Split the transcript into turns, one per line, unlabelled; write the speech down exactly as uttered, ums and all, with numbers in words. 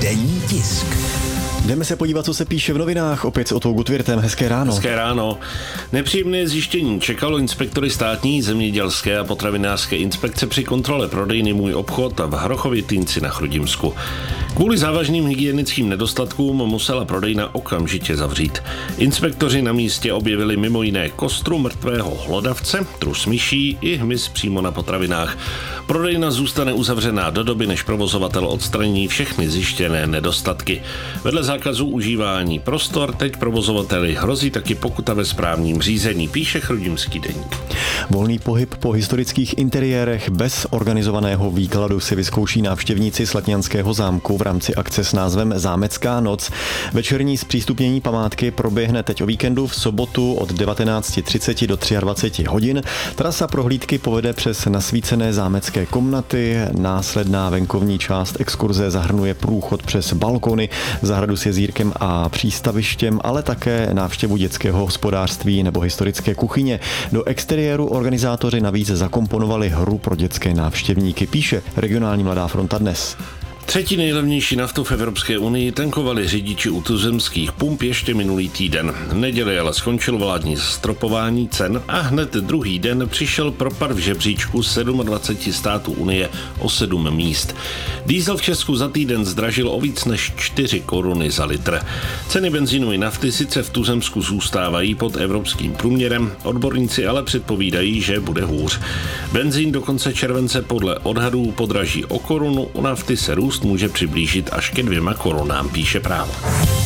Denní tisk.
Jdeme se podívat, co se píše v novinách. Opět s Otou Gutwirtem. Hezké ráno.
Hezké ráno. Nepříjemné zjištění čekalo inspektory státní zemědělské a potravinářské inspekce při kontrole prodejny Můj obchod v Hrochově Týnci na Chrudimsku. Kvůli závažným hygienickým nedostatkům musela prodejna okamžitě zavřít. Inspektoři na místě objevili mimo jiné kostru mrtvého hlodavce, trus myší i hmyz přímo na potravinách. Prodejna zůstane uzavřená do doby, než provozovatel odstraní všechny zjištěné nedostatky. Vedle zákazu užívání prostor teď provozovateli hrozí taky pokuta ve správním řízení, píše Chrudimský deník.
Volný pohyb po historických interiérech bez organizovaného výkladu si vyzkouší návštěvníci Slatňanského zámku v rámci akce s názvem Zámecká noc. Večerní zpřístupnění památky proběhne teď o víkendu v sobotu od devatenáct třicet do dvacet tři hodin. Trasa prohlídky povede přes nasvícené zámecké komnaty, následná venkovní část exkurze zahrnuje průchod přes balkony, zahradu s jezírkem a přístavištěm, ale také návštěvu dětského hospodářství nebo historické kuchyně. Do exteriéru organizátoři navíc zakomponovali hru pro dětské návštěvníky, píše regionální Mladá fronta dnes.
Třetí nejlevnější naftu v Evropské unii tankovali řidiči u tuzemských pump ještě minulý týden. V neděli ale skončilo vládní zastropování cen a hned druhý den přišel propad v žebříčku dvacet sedm států Unie o sedm míst. Diesel v Česku za týden zdražil o víc než čtyři koruny za litr. Ceny benzínu i nafty sice v tuzemsku zůstávají pod evropským průměrem, odborníci ale předpovídají, že bude hůř. Benzín do konce července podle odhadů podraží o korunu, u nafty se růst může přiblížit až ke dvěma korunám, píše Právo.